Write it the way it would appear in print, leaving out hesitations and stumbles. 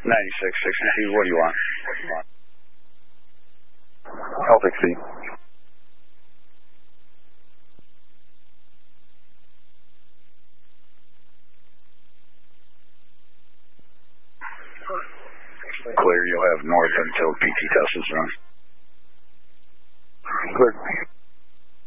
9662, what do you want? Health exceed. Clear, you'll have north until PT test is run. Clear.